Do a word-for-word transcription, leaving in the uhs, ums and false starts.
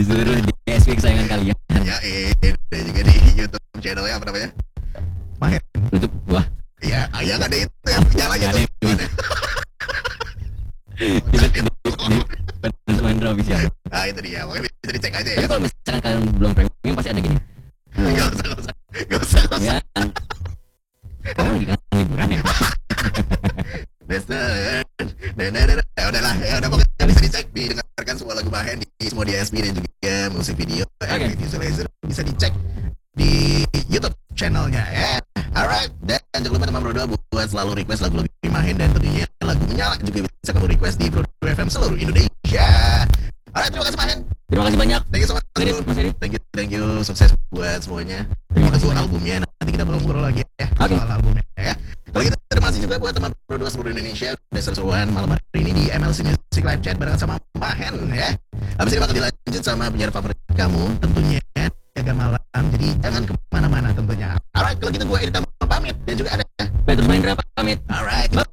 Disuruh di S P kesayangan kalian. Ya, eh, dan juga di YouTube channelnya apa namanya? Mahen. YouTube wah. Iya, ayah kan ada itu yang nyalanya tuh. Di di Mahendra official. Ah itu dia, makanya bisa dicek aja ya. Tapi kalau misalkan kalian belum premium pasti ada gini. Gak usah, gak usah, gak usah, gak usah. Ya. Kamu lagi kan liburan ya? Dasar. Nah, nah, nah, nah, udahlah, ya udah pokoknya bisa dicek, didengarkan semua lagu Mahen di semua D S P dan juga musik video, Oke. visualizer bisa dicek di YouTube channelnya ya. Alright, dan jangan lupa teman berdua buat selalu request lagu-lagu Mahen dan tentunya lagu menyala juga bisa kamu request di Bro F M seluruh Indonesia. Alright, terima kasih Mahen. Terima kasih banyak. Thank you so much. Adit, Mas Adit. Thank you, thank you, sukses buat semuanya. Terima Buat kasih buat banyak. albumnya nanti kita ngobrol lagi ya. Oke. Soal albumnya ya. Kalau gitu terima kasih juga buat teman berdua seluruh Indonesia udah seru-seruan malam hari ini di M L C Music Live Chat bareng sama Mahen ya. Habis ini bakal dilanjut sama penyiar favorit kamu tentunya jaga malam. Jadi jangan kemana-mana tentunya. Alright, kalau gitu gue Edita pamit dan juga ada Petrus Mahendra pamit. Alright.